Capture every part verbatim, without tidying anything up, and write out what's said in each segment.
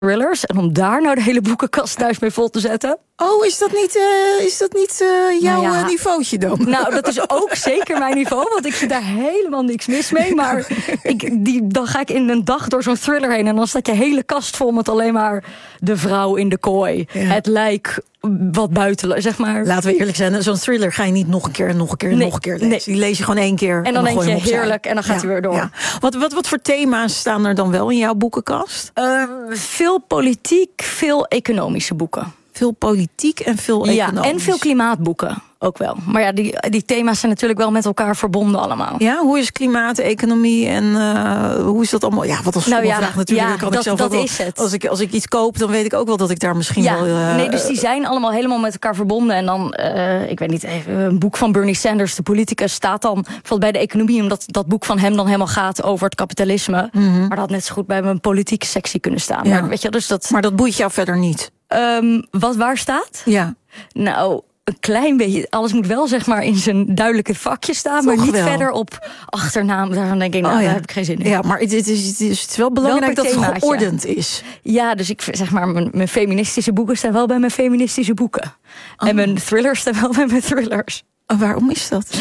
thrillers. En om daar nou de hele boekenkast thuis mee vol te zetten. Oh, is dat niet, uh, is dat niet uh, jouw nou ja, niveautje dan? Nou, dat is ook zeker mijn niveau, want ik zie daar helemaal niks mis mee. Maar ik, die, dan ga ik in een dag door zo'n thriller heen en dan staat je hele kast vol met alleen maar de vrouw in de kooi. Ja. Het lijk wat buiten, zeg maar. Laten we eerlijk zijn, zo'n thriller ga je niet nog een keer en nog een keer en nee, nog een keer lezen. Nee. Die lees je gewoon één keer. En dan, en dan denk je heerlijk en dan gaat hij ja, weer door. Ja. Wat, wat, wat voor thema's staan er dan wel in jouw boekenkast? Uh, veel politiek, veel economische boeken. Veel politiek en veel economisch. Ja, en veel klimaatboeken ook wel. Maar ja, die, die thema's zijn natuurlijk wel met elkaar verbonden allemaal. Ja, hoe is klimaat, economie en uh, hoe is dat allemaal? Ja, wat een stomme nou ja, vraag natuurlijk. Ja, kan dat, ik zelf dat wel, is het. Als ik, als ik iets koop, dan weet ik ook wel dat ik daar misschien ja, wel... Uh, nee, dus die zijn allemaal helemaal met elkaar verbonden. En dan, uh, ik weet niet, even een boek van Bernie Sanders, de politicus, staat dan bijvoorbeeld bij de economie, omdat dat boek van hem dan helemaal gaat over het kapitalisme. Mm-hmm. Maar dat had net zo goed bij mijn politieke sectie kunnen staan. Ja. Maar, weet je, dus dat, maar dat boeit jou verder niet? Um, wat waar staat? Ja. Nou, een klein beetje. Alles moet wel zeg maar in zijn duidelijke vakje staan, Toch maar niet wel. verder op achternaam. Daarvan denk ik, nou, oh, ja. daar heb ik geen zin in. Ja, maar het is, het is, het is wel belangrijk wel dat het geordend is. Ja, dus ik zeg maar, mijn, mijn feministische boeken staan wel bij mijn feministische boeken. Oh. En mijn thrillers staan wel bij mijn thrillers. Oh, waarom is dat?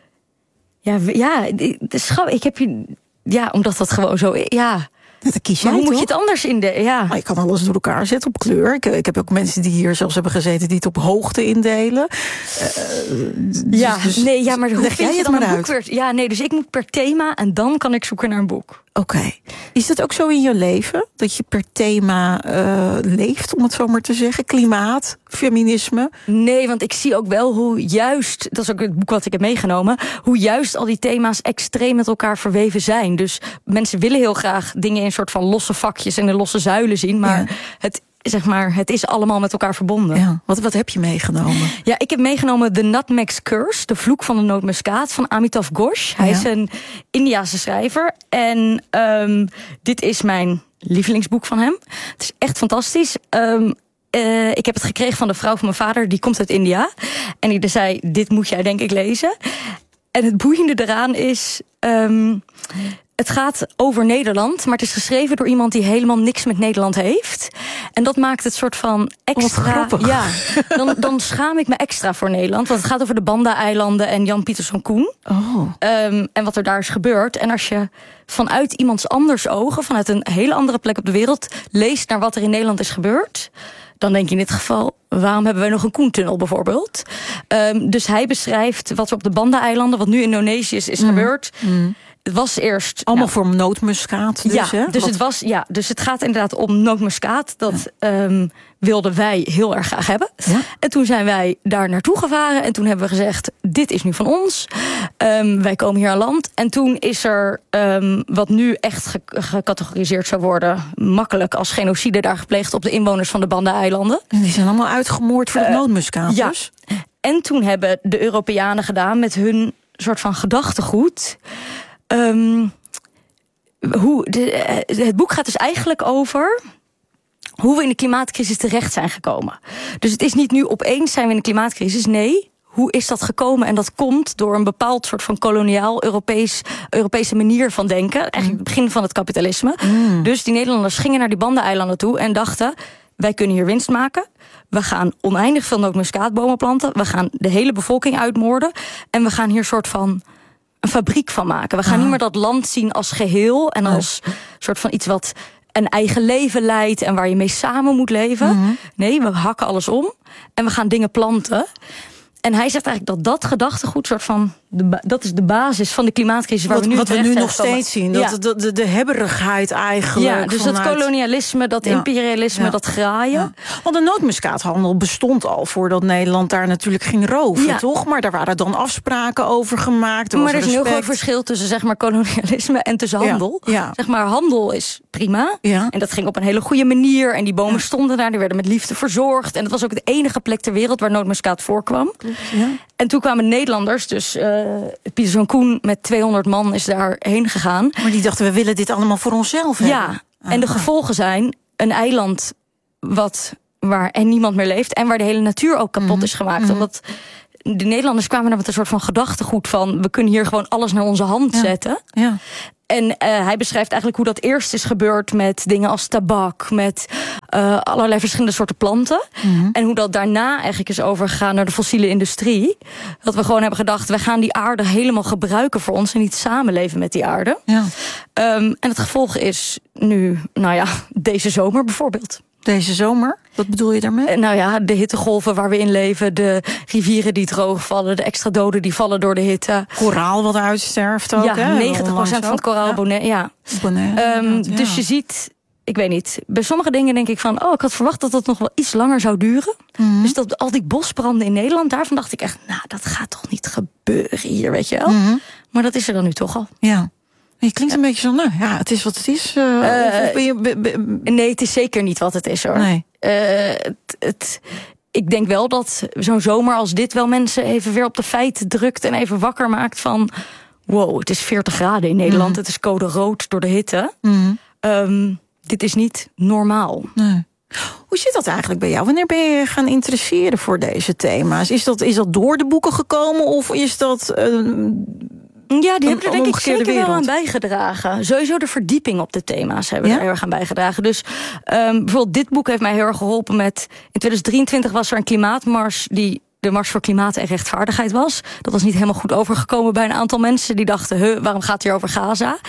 Ja, ja, ik heb je. Ja, omdat dat gewoon zo. Ja. Dat kies jij, maar hoe toch? moet je het anders in de... Ja. Maar je kan alles door elkaar zetten op kleur. Ik, ik heb ook mensen die hier zelfs hebben gezeten die het op hoogte indelen. Uh, ja, dus, nee, ja, maar hoe leg jij je het dan maar een uit? boek weer? Ja, nee, dus ik moet per thema en dan kan ik zoeken naar een boek. Oké. Okay. Is dat ook zo in je leven? Dat je per thema uh, leeft, om het zo maar te zeggen? Klimaat, feminisme? Nee, want ik zie ook wel hoe juist, dat is ook het boek wat ik heb meegenomen, hoe juist al die thema's extreem met elkaar verweven zijn. Dus mensen willen heel graag dingen in een soort van losse vakjes en in losse zuilen zien, maar ja. het zeg maar, het is allemaal met elkaar verbonden. Ja. Wat, wat heb je meegenomen? Ja, ik heb meegenomen The Nutmeg's Curse, de vloek van de nootmuskaat van Amitav Ghosh. Hij ja. is een Indiase schrijver. En um, dit is mijn lievelingsboek van hem. Het is echt fantastisch. Um, uh, ik heb het gekregen van de vrouw van mijn vader, die komt uit India. En die zei, dit moet jij denk ik lezen. En het boeiende eraan is... Um, Het gaat over Nederland, maar het is geschreven door iemand die helemaal niks met Nederland heeft. En dat maakt het soort van extra... Wat ja, dan, dan schaam ik me extra voor Nederland. Want het gaat over de Banda-eilanden en Jan Pieterszoon Koen. Oh. Um, en wat er daar is gebeurd. En als je vanuit iemands anders ogen, vanuit een hele andere plek op de wereld, leest naar wat er in Nederland is gebeurd, dan denk je in dit geval, waarom hebben wij nog een Koentunnel bijvoorbeeld? Um, dus hij beschrijft wat er op de Banda-eilanden, wat nu Indonesië is, is mm. gebeurd. Mm. Het was eerst... Allemaal nou, voor nootmuskaat dus, ja, hè? Dus Wat... het was, ja, dus het gaat inderdaad om nootmuskaat. Dat ja. um, wilden wij heel erg graag hebben. Ja? En toen zijn wij daar naartoe gevaren. En toen hebben we gezegd, dit is nu van ons. Um, wij komen hier aan land. En toen is er, um, wat nu echt ge- gecategoriseerd zou worden, makkelijk als genocide daar gepleegd op de inwoners van de Banda-eilanden. En die zijn allemaal uitgemoord voor de uh, nootmuskaat ja. dus? En toen hebben de Europeanen gedaan met hun soort van gedachtegoed. Um, hoe de, het boek gaat dus eigenlijk over hoe we in de klimaatcrisis terecht zijn gekomen. Dus het is niet nu opeens zijn we in de klimaatcrisis. Nee, hoe is dat gekomen? En dat komt door een bepaald soort van koloniaal Europees, Europese manier van denken. Eigenlijk het begin van het kapitalisme. Mm. Dus die Nederlanders gingen naar die Banda-eilanden toe en dachten, wij kunnen hier winst maken. We gaan oneindig veel nootmuskaatbomen planten. We gaan de hele bevolking uitmoorden. En we gaan hier soort van een fabriek van maken. We gaan ah. niet meer dat land zien als geheel en als ah. soort van iets wat een eigen leven leidt en waar je mee samen moet leven. Mm-hmm. Nee, we hakken alles om en we gaan dingen planten. En hij zegt eigenlijk dat dat gedachtegoed soort van de, dat is de basis van de klimaatcrisis waar wat, we nu wat we nu nog komen. steeds zien. Dat ja. de, de, de hebberigheid eigenlijk. Ja, dus vanuit... dat kolonialisme, dat ja. imperialisme, ja. dat graaien. Ja. Want de nootmuskaathandel bestond al voordat Nederland daar natuurlijk ging roven, ja. toch? Maar daar waren dan afspraken over gemaakt. Er maar er is respect. een heel groot verschil tussen zeg maar kolonialisme en tussen handel. Ja. Ja. Zeg maar handel is prima. Ja. En dat ging op een hele goede manier. En die bomen ja. stonden daar, die werden met liefde verzorgd. En dat was ook de enige plek ter wereld waar nootmuskaat voorkwam. Ja. En toen kwamen Nederlanders, dus uh, Pieterszoon Koen met tweehonderd man is daarheen gegaan. Maar die dachten, we willen dit allemaal voor onszelf hebben. Ja, ah. en de gevolgen zijn een eiland wat, waar en niemand meer leeft en waar de hele natuur ook kapot mm-hmm. is gemaakt. Mm-hmm. Omdat de Nederlanders kwamen daar met een soort van gedachtegoed van, we kunnen hier gewoon alles naar onze hand ja. zetten. Ja. En uh, hij beschrijft eigenlijk hoe dat eerst is gebeurd met dingen als tabak, met uh, allerlei verschillende soorten planten. Mm-hmm. En hoe dat daarna eigenlijk is overgegaan naar de fossiele industrie. Dat we gewoon hebben gedacht, wij gaan die aarde helemaal gebruiken voor ons en niet samenleven met die aarde. Ja. Um, en het gevolg is nu, nou ja, deze zomer bijvoorbeeld. Deze zomer? Wat bedoel je daarmee? Nou ja, de hittegolven waar we in leven, de rivieren die droog vallen, de extra doden die vallen door de hitte. Koraal wat uitsterft ook, ja, hè? negentig procent van het koraal, ja. Bonaire, ja. Bonaire, um, ja. Dus je ziet, ik weet niet, bij sommige dingen denk ik van, oh, ik had verwacht dat dat nog wel iets langer zou duren. Mm-hmm. Dus dat al die bosbranden in Nederland, daarvan dacht ik echt, nou, dat gaat toch niet gebeuren hier, weet je wel? Mm-hmm. Maar dat is er dan nu toch al. Ja. Je klinkt een ja. beetje zo, nou ja, het is wat het is. Uh, uh, of ben je, be, be, nee, het is zeker niet wat het is, hoor. Nee. Uh, het, het, ik denk wel dat zo'n zomer als dit wel mensen even weer op de feiten drukt en even wakker maakt van, wow, het is veertig graden in Nederland, mm. het is code rood door de hitte. Mm. Um, dit is niet normaal. Nee. Hoe zit dat eigenlijk bij jou? Wanneer ben je gaan interesseren voor deze thema's? Is dat, is dat door de boeken gekomen of is dat... Uh, Ja, die hebben er denk ik zeker wereld. wel aan bijgedragen. Sowieso de verdieping op de thema's hebben ja? er heel erg aan bijgedragen. Dus um, bijvoorbeeld dit boek heeft mij heel erg geholpen met... In tweeduizend drieëntwintig was er een klimaatmars die de Mars voor Klimaat en Rechtvaardigheid was. Dat was niet helemaal goed overgekomen bij een aantal mensen. Die dachten, huh, waarom gaat het hier over Gaza?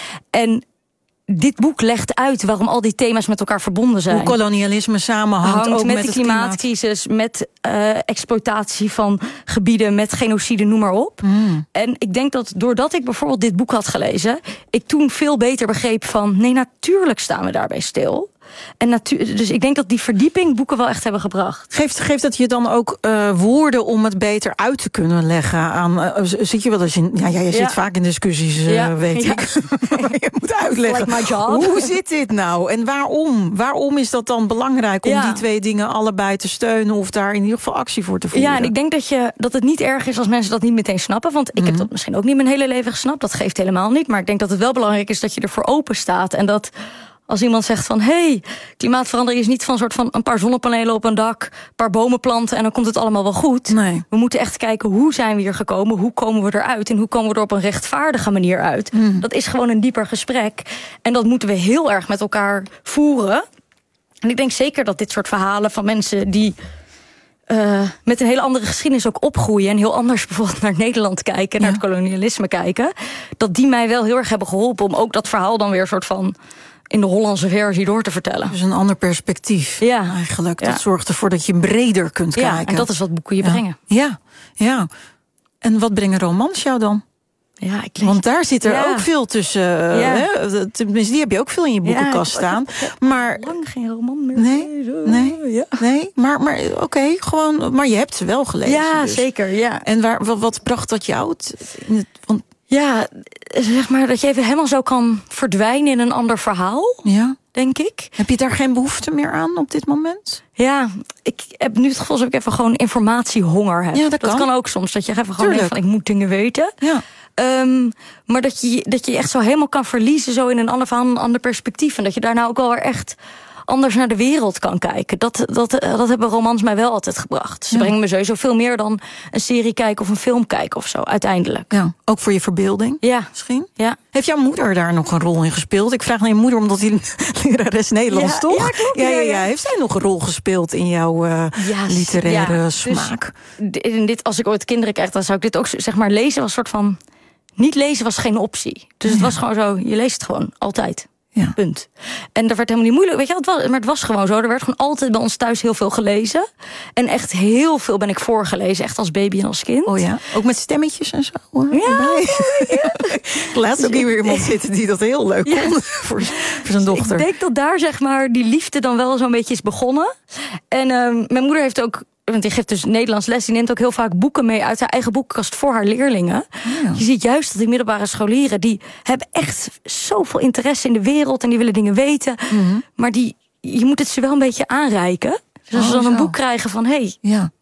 En dit boek legt uit waarom al die thema's met elkaar verbonden zijn. Hoe kolonialisme samenhangt Hangt ook met, met de het klimaatcrisis, klimaat. met uh, exploitatie van gebieden, met genocide, noem maar op. Mm. En ik denk dat doordat ik bijvoorbeeld dit boek had gelezen, ik toen veel beter begreep van, nee, natuurlijk staan we daarbij stil. En natu- dus ik denk dat die verdieping boeken wel echt hebben gebracht. Geeft, geeft dat je dan ook uh, woorden om het beter uit te kunnen leggen aan... Uh, zit je wel eens in... Ja, ja je zit ja. vaak in discussies, uh, ja. weet ja. ik. Je moet uitleggen. Like hoe zit dit nou? En waarom? Waarom is dat dan belangrijk om ja. die twee dingen allebei te steunen... of daar in ieder geval actie voor te voeren? Ja, en ik denk dat, je, dat het niet erg is als mensen dat niet meteen snappen. Want ik mm-hmm. heb dat misschien ook niet mijn hele leven gesnapt. Dat geeft helemaal niet. Maar ik denk dat het wel belangrijk is dat je ervoor open staat. En dat... Als iemand zegt van, hé, hey, klimaatverandering is niet van een soort van een paar zonnepanelen op een dak, een paar bomen planten en dan komt het allemaal wel goed. Nee. We moeten echt kijken, hoe zijn we hier gekomen, hoe komen we eruit en hoe komen we er op een rechtvaardige manier uit. Mm. Dat is gewoon een dieper gesprek en dat moeten we heel erg met elkaar voeren. En ik denk zeker dat dit soort verhalen van mensen die Uh, met een hele andere geschiedenis ook opgroeien en heel anders bijvoorbeeld naar Nederland kijken, ja. naar het kolonialisme kijken, dat die mij wel heel erg hebben geholpen om ook dat verhaal dan weer een soort van in de Hollandse versie door te vertellen. Dus een ander perspectief ja. eigenlijk. Dat ja. zorgt ervoor dat je breder kunt ja, kijken. En dat is wat boeken je ja. brengen. Ja, ja. En wat brengen romans jou dan? Ja, ik lees... Want daar zit er ja. ook veel tussen. Ja. Hè? Tenminste, die heb je ook veel in je boekenkast ja, staan. Maar lang geen roman meer. Nee, nee, ja. nee. Maar, maar oké, okay, gewoon. Maar je hebt ze wel gelezen. Ja, dus. zeker. Ja. En waar, wat, wat bracht dat jou? In het, want... Ja, zeg maar dat je even helemaal zo kan verdwijnen in een ander verhaal. Ja. Denk ik. Heb je daar geen behoefte meer aan op dit moment? Ja, ik heb nu het gevoel dat ik even gewoon informatiehonger heb. Ja, dat, dat kan. kan ook soms. Dat je even gewoon denkt van, ik moet dingen weten. Ja. Um, maar dat je, dat je echt zo helemaal kan verliezen zo in een ander verhaal, een ander perspectief. En dat je daar nou ook wel weer echt anders naar de wereld kan kijken. Dat, dat, dat hebben romans mij wel altijd gebracht. Ze ja. brengen me sowieso veel meer dan een serie kijken of een film kijken of zo, uiteindelijk. Ja, ook voor je verbeelding ja. misschien? Ja. Heeft jouw moeder daar nog een rol in gespeeld? Ik vraag naar je moeder omdat die lerares Nederlands, ja, toch? Ja, klopt. Ja, ja, ja. Heeft zij nog een rol gespeeld in jouw uh, ja, literaire ja. smaak? Dus, in dit, als ik ooit kinderen krijg, dan zou ik dit ook, zeg maar, lezen was een soort van... Niet lezen was geen optie. Dus het ja. was gewoon zo, je leest het gewoon, altijd. Ja. Punt. En dat werd helemaal niet moeilijk. Weet je, het was, maar het was gewoon zo. Er werd gewoon altijd bij ons thuis heel veel gelezen. En echt heel veel ben ik voorgelezen. Echt als baby en als kind. Oh ja, ook met stemmetjes en zo. Hoor. Ja. ja. Laatst ook hier weer iemand zitten die dat heel leuk ja. vond. Voor, voor zijn dochter. Ik denk dat daar zeg maar die liefde dan wel zo'n beetje is begonnen. En uh, mijn moeder heeft ook... Want die geeft dus Nederlands les. Die neemt ook heel vaak boeken mee uit haar eigen boekenkast voor haar leerlingen. Ja. Je ziet juist dat die middelbare scholieren... die hebben echt zoveel interesse in de wereld... en die willen dingen weten. Mm-hmm. Maar die, je moet het ze wel een beetje aanreiken. Dus als oh, ze dan zo. een boek krijgen van... hé, hey, ja.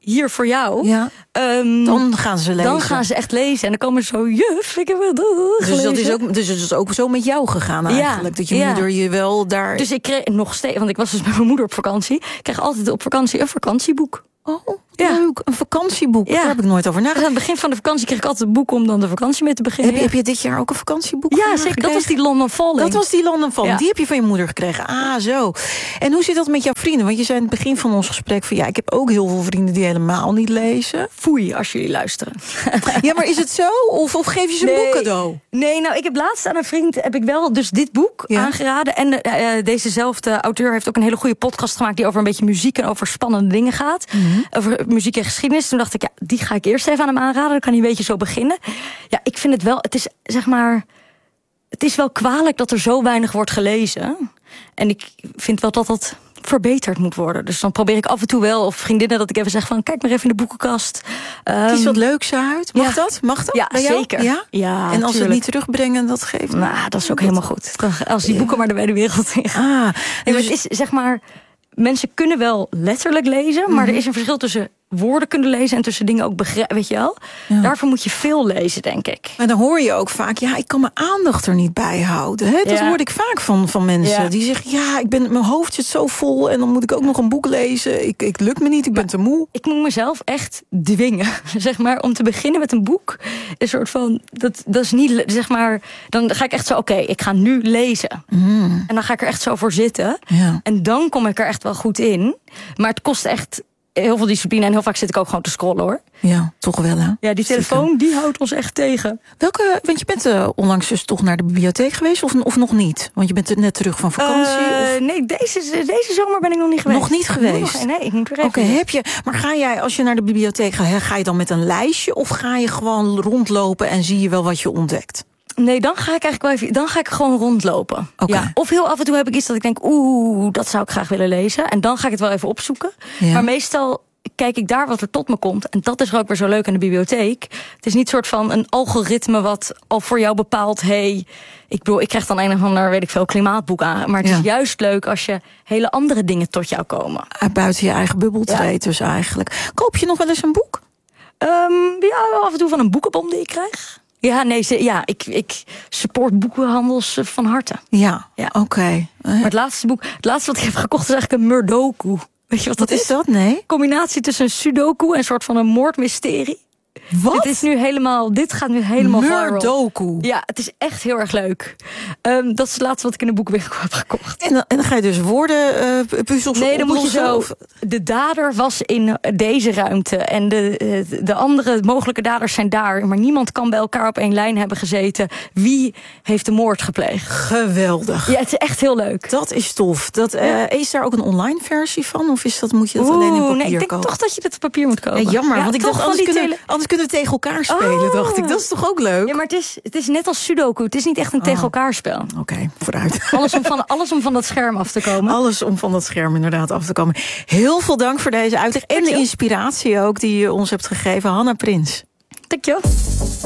hier voor jou. Ja. Um, dan gaan ze lezen. Dan gaan ze echt lezen. En dan komen ze zo, juf, ik heb het dus dat is ook, dus het is ook zo met jou gegaan eigenlijk. Ja, dat je moeder ja. je wel daar... Dus ik kreeg nog steeds, want ik was dus met mijn moeder op vakantie. Ik kreeg altijd op vakantie een vakantieboek. Oh, ja. leuk. Een vakantieboek. Ja. Daar heb ik nooit over nagedacht. Aan het begin van de vakantie kreeg ik altijd een boek om dan de vakantie mee te beginnen. Heb je, heb je dit jaar ook een vakantieboek? Ja, zeker. Dat was die London Falling. Dat was die London Falling. Ja. Die heb je van je moeder gekregen. Ah, zo. En hoe zit dat met jouw vrienden? Want je zei in het begin van ons gesprek van ja, ik heb ook heel veel vrienden die helemaal niet lezen. Foei, als jullie luisteren. Ja, maar is het zo? Of, of geef je ze een nee. boek cadeau? Nee, nou, ik heb laatst aan een vriend heb ik wel dus dit boek ja. aangeraden. En uh, dezezelfde auteur heeft ook een hele goede podcast gemaakt die over een beetje muziek en over spannende dingen gaat. Mm-hmm. Over muziek en geschiedenis. Toen dacht ik, ja, die ga ik eerst even aan hem aanraden. Dan kan hij een beetje zo beginnen. Ja, ik vind het wel, het is zeg maar, het is wel kwalijk dat er zo weinig wordt gelezen. En ik vind wel dat dat verbeterd moet worden. Dus dan probeer ik af en toe wel, of vriendinnen, dat ik even zeg van, kijk maar even in de boekenkast. Um, Kies wat leuks uit. Mag ja. dat? Mag dat? Ja, bij jou? zeker. Ja? Ja, en als ze het niet terugbrengen, dat geeft. Nou, dat is ook helemaal goed. Als die boeken ja. maar de wijde wereld in gaan. Ah, dus... Het is zeg maar, mensen kunnen wel letterlijk lezen, maar mm-hmm. er is een verschil tussen woorden kunnen lezen en tussen dingen ook begrijpen, weet je wel? Ja. Daarvoor moet je veel lezen, denk ik. Maar dan hoor je ook vaak, ja, ik kan mijn aandacht er niet bij houden. Hè? Dat ja. hoor ik vaak van, van mensen. Ja. Die zeggen, ja, ik ben, mijn hoofd zit zo vol en dan moet ik ook nog een boek lezen. Ik, ik lukt me niet, ik ben te moe. Ik moet mezelf echt dwingen, zeg maar, om te beginnen met een boek. Een soort van, dat, dat is niet, zeg maar, dan ga ik echt zo, oké, okay, ik ga nu lezen. Mm. En dan ga ik er echt zo voor zitten. Ja. En dan kom ik er echt wel goed in. Maar het kost echt heel veel discipline en heel vaak zit ik ook gewoon te scrollen, hoor. Ja, toch wel, hè? Ja, die telefoon, die houdt ons echt tegen. Welke, want je bent uh, onlangs dus toch naar de bibliotheek geweest of, of nog niet? Want je bent net terug van vakantie? Uh, of? Nee, deze, deze zomer ben ik nog niet geweest. Nog niet geweest? Nog, nee, ik moet er even. Oké, okay, heb je, maar ga jij, als je naar de bibliotheek gaat, ga je dan met een lijstje of ga je gewoon rondlopen en zie je wel wat je ontdekt? Nee, dan ga ik eigenlijk wel even, dan ga ik gewoon rondlopen. Okay. Ja. Of heel af en toe heb ik iets dat ik denk, oeh, dat zou ik graag willen lezen. En dan ga ik het wel even opzoeken. Ja. Maar meestal kijk ik daar wat er tot me komt. En dat is ook weer zo leuk aan de bibliotheek. Het is niet soort van een algoritme wat al voor jou bepaalt, hey, ik bedoel, ik krijg dan een of ander, weet ik veel, klimaatboek aan. Maar het ja. is juist leuk als je hele andere dingen tot jou komen. Buiten je eigen bubbel treedt ja. dus eigenlijk. Koop je nog wel eens een boek? Um, ja, af en toe van een boekenbon die ik krijg. Ja, nee, ze, ja, ik, ik support boekenhandels van harte. Ja, ja. oké. Okay. Maar het laatste boek, het laatste wat ik heb gekocht is eigenlijk een Murdoku. Weet je wat dat wat is? is dat? Nee. Combinatie tussen een sudoku en een soort van een moordmysterie. Wat? Dit is nu helemaal, dit gaat nu helemaal viral. Murdoku. Ja, het is echt heel erg leuk. Um, dat is het laatste wat ik in de boekenwinkel heb gekocht. En dan, en dan ga je dus woorden, uh, puzzels Nee, dan moet je zo. Of... De dader was in deze ruimte en de, de andere mogelijke daders zijn daar. Maar niemand kan bij elkaar op één lijn hebben gezeten. Wie heeft de moord gepleegd? Geweldig. Ja, het is echt heel leuk. Dat is tof. Dat, uh, ja. Is daar ook een online versie van? Of is dat, moet je dat Oeh, alleen in papier nee, ik denk kopen? toch dat je dit op papier moet kopen. Ja, jammer, ja, want ik dacht, anders kunnen, tele... anders kunnen we tegen elkaar spelen, oh. dacht ik. Dat is toch ook leuk? Ja, maar het is, het is net als Sudoku. Het is niet echt een oh. tegen elkaar spel. Oké, okay, vooruit. Alles om, van, alles om van dat scherm af te komen. Alles om van dat scherm inderdaad af te komen. Heel veel dank voor deze uitleg. En de inspiratie ook die je ons hebt gegeven. Hanna Prins. Dankjewel.